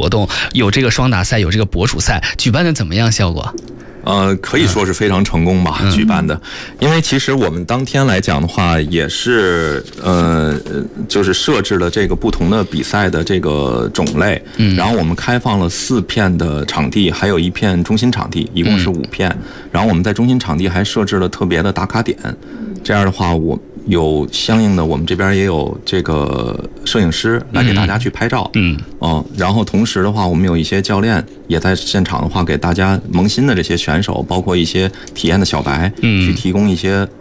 动，有这个双打赛，有这个博鼠赛，举办的怎么样？效果？ 可以说是非常成功吧，举办的。因为其实我们当天来讲的话，也是就是设置了这个不同的比赛的这个种类，然后我们开放了4片的场地，还有1片中心场地，一共是5片。然后我们在中心场地还设置了特别的打卡点，这样的话我有相应的，我们这边也有这个摄影师来给大家去拍照，然后同时的话，我们有一些教练也在现场的话，给大家萌新的这些选手，包括一些体验的小白，去提供一些